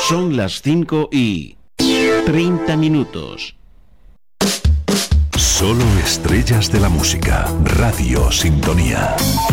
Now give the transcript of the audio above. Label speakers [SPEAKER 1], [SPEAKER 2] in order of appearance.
[SPEAKER 1] Son las 5:30.
[SPEAKER 2] Solo estrellas de la música. Radio Sintonía.